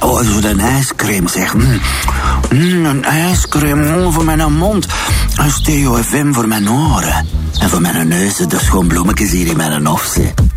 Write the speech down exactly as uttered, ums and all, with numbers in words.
Oh, zo een ijscrème, zeg. Mm. Mm, een ijscrème oh, voor mijn mond. Een Stereo F M voor mijn oren. En voor mijn neus, de schoon bloemetjes hier in mijn hoofd.